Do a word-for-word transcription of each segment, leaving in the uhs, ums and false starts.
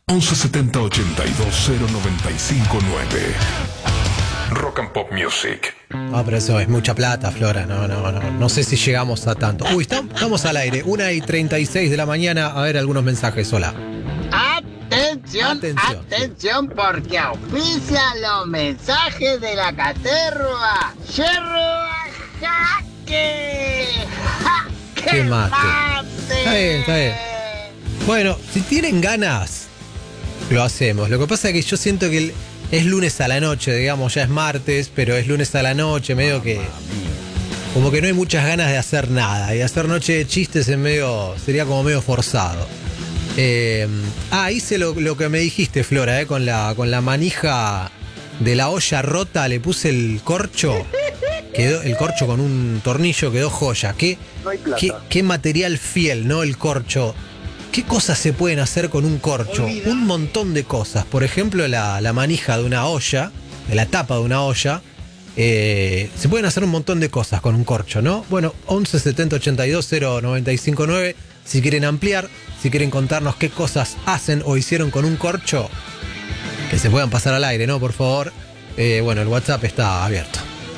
once setenta ochenta y dos cero noventa y cinco nueve. Rock and Pop Music. No, pero eso es mucha plata, Flora. No, no, no. No sé si llegamos a tanto. Uy, estamos, estamos al aire. una y treinta y seis de la mañana. A ver algunos mensajes. Hola. Atención, atención, atención, porque auspician los mensajes de la Caterva. ¡Yerro jaque! ¡Jaque ¡Qué mate! mate! Está bien, está bien. Bueno, si tienen ganas, lo hacemos. Lo que pasa es que yo siento que el, es lunes a la noche, digamos, ya es martes, pero es lunes a la noche, medio que... Como que no hay muchas ganas de hacer nada. Y hacer noche de chistes es medio, sería como medio forzado. Eh, ah, hice lo, lo que me dijiste, Flora, eh, con la, con la manija de la olla rota, le puse el corcho. Quedó el corcho con un tornillo, quedó joya. ¿Qué, No hay plata. qué, qué material fiel, ¿no? El corcho. ¿Qué cosas se pueden hacer con un corcho? Olvidá. Un montón de cosas. Por ejemplo, la, la manija de una olla, de la tapa de una olla. Eh, se pueden hacer un montón de cosas con un corcho, ¿no? Bueno, once setenta ochenta y dos cero noventa y cinco nueve. Si quieren ampliar, si quieren contarnos qué cosas hacen o hicieron con un corcho, que se puedan pasar al aire, ¿no? Por favor. Eh, bueno, el WhatsApp está abierto.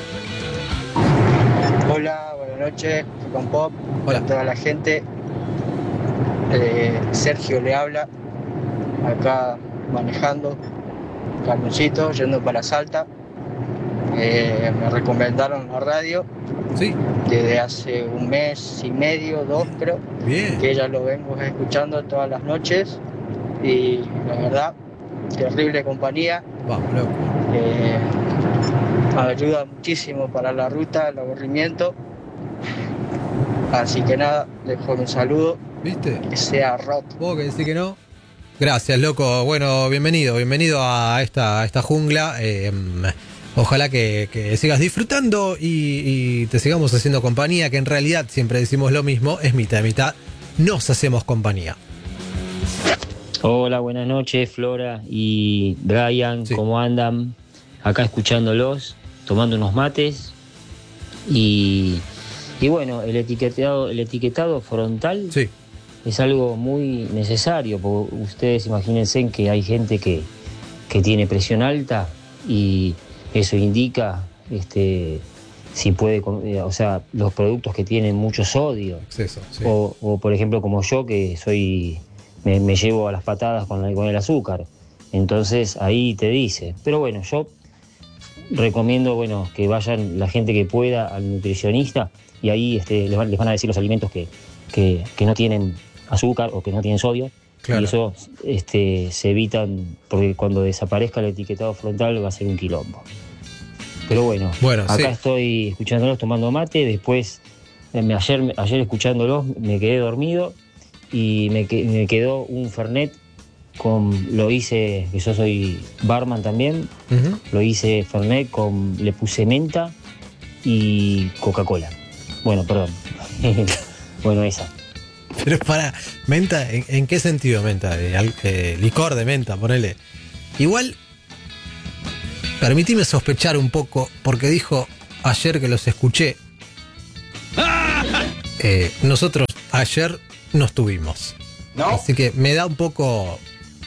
Hola, buenas noches, con Pop, Hola. a toda la gente. Eh, Sergio le habla, acá manejando, Carmencito, yendo para Salta. Eh, me recomendaron la radio Sí, desde hace un mes y medio, dos creo, bien. que ya lo vengo escuchando todas las noches y la verdad, terrible compañía. Vamos, loco. Eh, ayuda muchísimo para la ruta, el aburrimiento. Así que nada, dejo mi saludo, ¿Viste? que sea rock. ¿Vos que decís que no? Gracias, loco. Bueno, bienvenido, bienvenido a esta, a esta jungla. Eh, ojalá que, que sigas disfrutando y, y te sigamos haciendo compañía, que en realidad siempre decimos lo mismo, es mitad de mitad. Nos hacemos compañía. Hola, buenas noches, Flora y Brian, Sí. ¿cómo andan? Acá escuchándolos, tomando unos mates y, y bueno, el etiquetado, el etiquetado frontal Sí, es algo muy necesario, porque ustedes imagínense que hay gente que, que tiene presión alta y eso indica este, si puede, com- eh, o sea, los productos que tienen mucho sodio. es eso. Sí. O, o, por ejemplo, como yo, que soy me, me llevo a las patadas con, la- con el azúcar. Entonces ahí te dice. Pero bueno, yo recomiendo bueno, que vayan la gente que pueda al nutricionista y ahí este, les, van, les van a decir los alimentos que, que, que no tienen azúcar o que no tienen sodio. Claro. Y eso este, se evitan, porque cuando desaparezca el etiquetado frontal va a ser un quilombo. Pero bueno, Bueno, acá sí. estoy escuchándolos tomando mate, después eh, me- ayer, ayer escuchándolos me quedé dormido y me, que- me quedó un Fernet con, lo hice, que yo soy barman también, Ujú. lo hice Fernet con, le puse menta y Coca-Cola. Bueno, perdón. Bueno, esa. Pero para, menta, ¿en, en qué sentido menta? Eh, al- eh, licor de menta, ponele. Igual, permitime sospechar un poco, porque dijo ayer que los escuché. Eh, nosotros ayer no estuvimos. ¿No? Así que me da un poco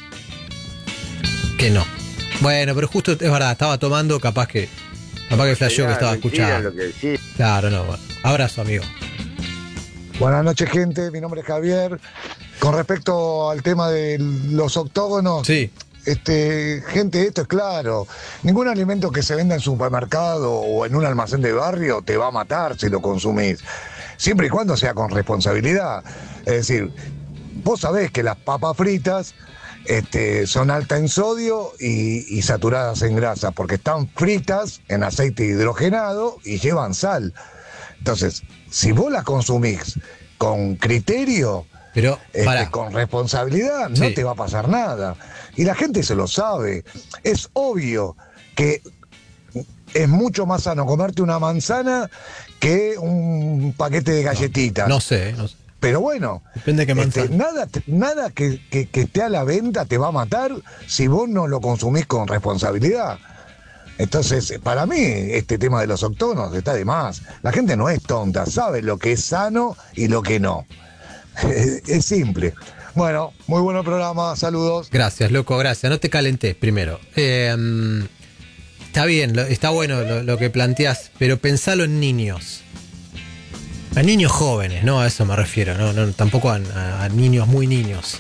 que no. Bueno, pero justo es verdad, estaba tomando, capaz que capaz que flasheó que estaba escuchando. Lo que decís. Claro, no. Bueno. Abrazo, amigo. Buenas noches, gente. Mi nombre es Javier. Con respecto al tema de los octógonos, Sí, este, gente, esto es claro. Ningún alimento que se venda en supermercado o en un almacén de barrio te va a matar si lo consumís. Siempre y cuando sea con responsabilidad. Es decir, vos sabés que las papas fritas este, son altas en sodio y, y saturadas en grasa, porque están fritas en aceite hidrogenado y llevan sal. Entonces, si vos las consumís con criterio, pero este, para. con responsabilidad, no Sí. te va a pasar nada. Y la gente se lo sabe. Es obvio que es mucho más sano comerte una manzana que un paquete de galletitas. No sé, no sé. Pero bueno, Depende de qué este, manzana. nada, nada que, que, que esté a la venta te va a matar si vos no lo consumís con responsabilidad. Entonces, para mí, este tema de los octógonos está de más. La gente no es tonta, sabe lo que es sano y lo que no. Es simple. Bueno, muy bueno programa, saludos. Gracias, loco, gracias. No te calentés primero. Eh, está bien, lo, está bueno lo, lo que planteás, pero pensalo en niños. A niños jóvenes, no a eso me refiero, no, no tampoco a, a, a niños muy niños.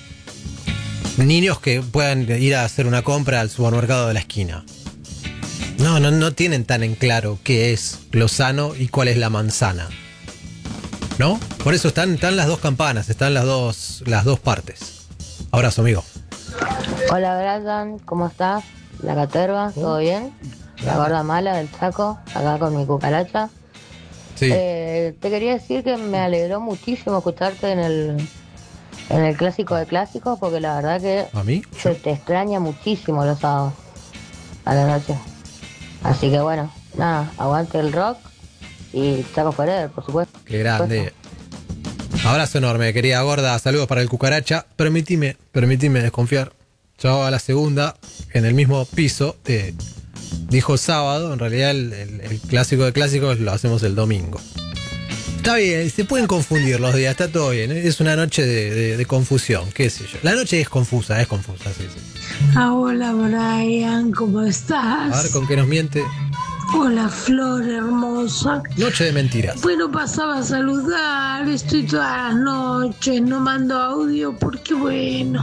Niños que puedan ir a hacer una compra al supermercado de la esquina. No, no, no tienen tan en claro qué es lo sano y cuál es la manzana. ¿No? Por eso están, están las dos campanas, están las dos, las dos partes. Abrazo, amigo. Hola, Brian, ¿cómo estás? La caterva, ¿todo bien? La gorda mala del Chaco, acá con mi cucaracha. Sí. Eh, te quería decir que me alegró muchísimo escucharte en el, en el clásico de clásicos, porque la verdad que ¿A mí? se te extraña muchísimo los sábados a la noche. Así que bueno, nada, aguante el rock y Chaco Forever, por supuesto. Qué grande. Abrazo enorme, querida gorda. Saludos para el cucaracha. Permitime, permitime desconfiar. Yo a la segunda, en el mismo piso, eh, dijo sábado. En realidad el, el, el clásico de clásicos lo hacemos el domingo. Está bien, se pueden confundir los días, está todo bien. Es una noche de, de, de confusión, qué sé yo. La noche es confusa, es confusa, sí, sí. Ah, hola Brian, ¿cómo estás? A ver con qué nos miente. Hola Flor hermosa. Noche de mentiras. Bueno, pasaba a saludar, estoy todas las noches, no mando audio porque bueno,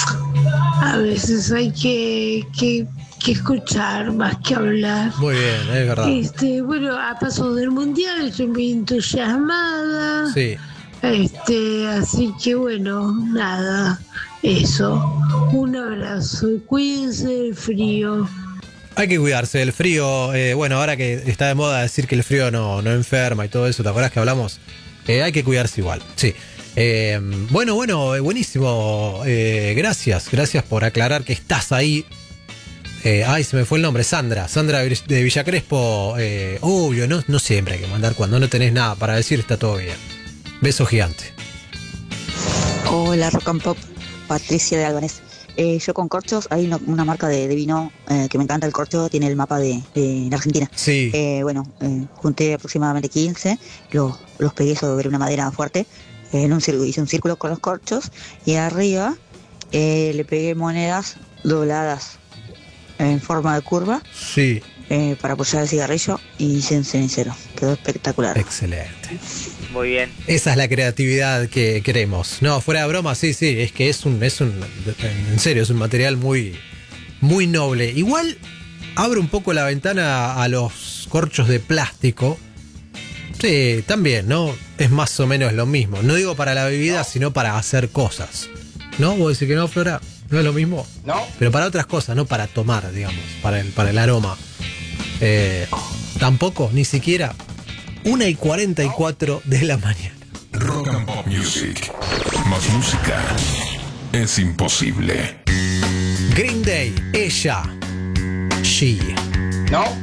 a veces hay que, que, que escuchar más que hablar. Muy bien, es verdad. Este, bueno, a paso del mundial estoy muy entusiasmada. Sí. Este, así que bueno, nada, eso. Un abrazo y cuídense del frío. Hay que cuidarse del frío. Eh, bueno, ahora que está de moda decir que el frío no, no enferma y todo eso, ¿te acuerdas que hablamos? Eh, hay que cuidarse igual, sí. Eh, bueno, bueno, buenísimo. Eh, gracias, gracias por aclarar que estás ahí. Eh, ay, se me fue el nombre, Sandra. Sandra de Villa Crespo. Eh, obvio, no, no siempre hay que mandar cuando no tenés nada para decir, está todo bien. Beso gigante. Hola, Rock and Pop. Patricia de Álvarez. Eh, yo con corchos, hay una, una marca de, de vino eh, que me encanta el corcho, tiene el mapa de, de la Argentina. Sí. Eh, bueno, eh, junté aproximadamente quince, los, los pegué sobre una madera fuerte, eh, en un círculo, hice un círculo con los corchos y arriba eh, le pegué monedas dobladas en forma de curva. Sí. Eh, para apoyar el cigarrillo y hice un cenicero. Quedó espectacular. Excelente. Muy bien. Esa es la creatividad que queremos. No, fuera de broma, sí, sí, es que es un, es un, en serio, es un material muy, muy noble. Igual abre un poco la ventana a los corchos de plástico. Sí, también, ¿no? Es más o menos lo mismo. No digo para la bebida, no. sino para hacer cosas. ¿No? ¿Vos decís que no, Flora? ¿No es lo mismo? No. Pero para otras cosas, no para tomar, digamos, para el, para el aroma. Eh, tampoco, ni siquiera. Una y cuarenta y cuatro de la mañana. Rock and Pop Music. Más música es imposible. Green Day, ella. She. No.